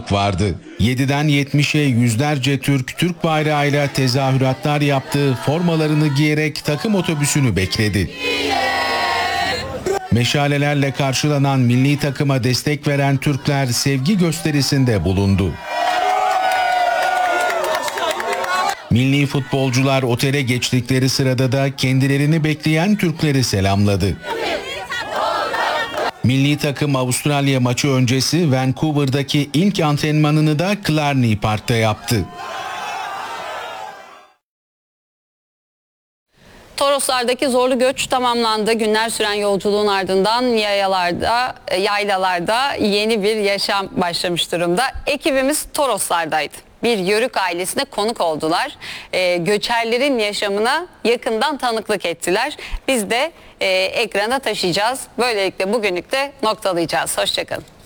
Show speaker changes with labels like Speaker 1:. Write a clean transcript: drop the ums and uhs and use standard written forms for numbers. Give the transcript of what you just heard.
Speaker 1: kalabalık vardı. 7'den 70'e yüzlerce Türk bayrağıyla tezahüratlar yaptı, formalarını giyerek takım otobüsünü bekledi. Meşalelerle karşılanan milli takıma destek veren Türkler sevgi gösterisinde bulundu. Milli futbolcular otele geçtikleri sırada da kendilerini bekleyen Türkleri selamladı. Milli takım Avustralya maçı öncesi Vancouver'daki ilk antrenmanını da Clarny Park'ta yaptı.
Speaker 2: Toroslardaki zorlu göç tamamlandı. Günler süren yolculuğun ardından yaylalarda yeni bir yaşam başlamış durumda. Ekibimiz Toroslardaydı. Bir Yörük ailesine konuk oldular. Göçerlerin yaşamına yakından tanıklık ettiler. Biz de ekrana taşıyacağız. Böylelikle bugünlük de noktalayacağız. Hoşçakalın.